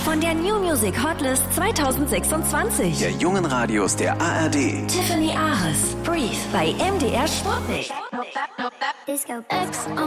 von der New Music Hotlist 2026. Der jungen Radios der ARD. Tiffany Ares, Breathe bei MDR Sportbild. Disco X